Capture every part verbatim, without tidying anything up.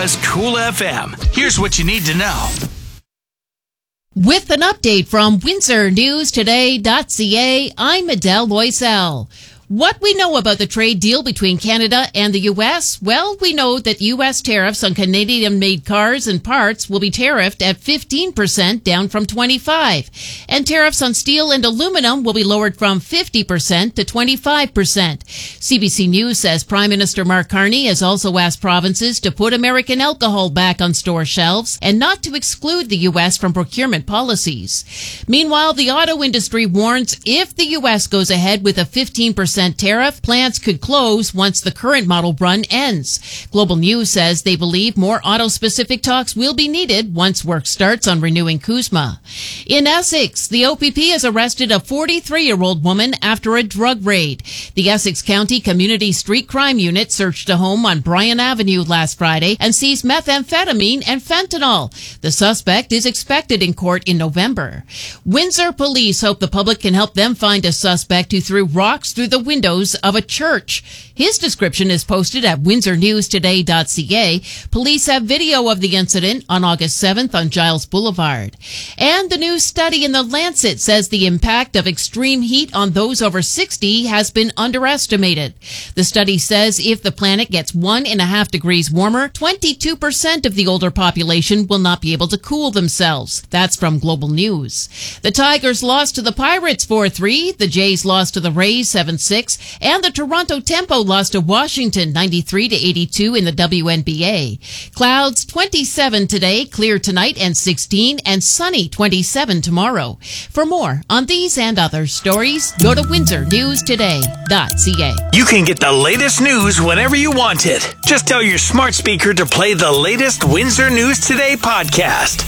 Canada's Cool F M. Here's what you need to know. With an update from Windsor News Today dot C A, I'm Adele Loisel. What we know about the trade deal between Canada and the U S? Well, we know that U S tariffs on Canadian-made cars and parts will be tariffed at fifteen percent, down from twenty-five percent. And tariffs on steel and aluminum will be lowered from fifty percent to twenty-five percent. C B C News says Prime Minister Mark Carney has also asked provinces to put American alcohol back on store shelves and not to exclude the U S from procurement policies. Meanwhile, the auto industry warns if the U S goes ahead with a fifteen percent tariff, plants could close once the current model run ends. Global News says they believe more auto-specific talks will be needed once work starts on renewing CUSMA. In Essex, the O P P has arrested a forty-three-year-old woman after a drug raid. The Essex County Community Street Crime Unit searched a home on Bryan Avenue last Friday and seized methamphetamine and fentanyl. The suspect is expected in court in November. Windsor police hope the public can help them find a suspect who threw rocks through the windows of a church. His description is posted at Windsor News Today dot C A. Police have video of the incident on August seventh on Giles Boulevard. And the new study in The Lancet says the impact of extreme heat on those over sixty has been underestimated. The study says if the planet gets one and a half degrees warmer, twenty-two percent of the older population will not be able to cool themselves. That's from Global News. The Tigers lost to the Pirates four three. The Jays lost to the Rays seven six. And the Toronto Tempo lost to Washington ninety-three to eighty-two in the W N B A. Clouds twenty-seven today, clear tonight and sixteen, and sunny twenty-seven tomorrow. For more on these and other stories, go to Windsor News Today dot C A. You can get the latest news whenever you want it. Just tell your smart speaker to play the latest Windsor News Today podcast.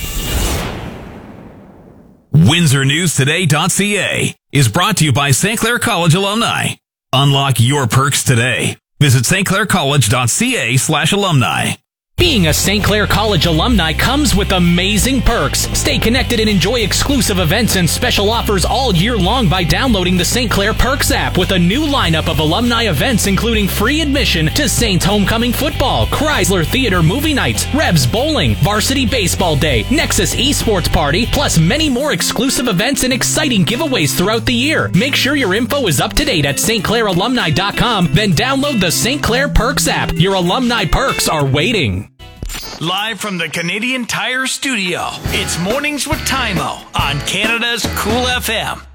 Windsor News Today dot C A is brought to you by Saint Clair College alumni. Unlock your perks today. Visit Saint Clair College dot C A slash alumni. Being a Saint Clair College alumni comes with amazing perks. Stay connected and enjoy exclusive events and special offers all year long by downloading the Saint Clair Perks app with a new lineup of alumni events including free admission to Saints Homecoming Football, Chrysler Theater Movie Nights, Rebs Bowling, Varsity Baseball Day, Nexus Esports Party, plus many more exclusive events and exciting giveaways throughout the year. Make sure your info is up to date at Saint Clair alumni dot com, then download the Saint Clair Perks app. Your alumni perks are waiting. Live from the Canadian Tire Studio, it's Mornings with Tymo on Canada's Cool F M.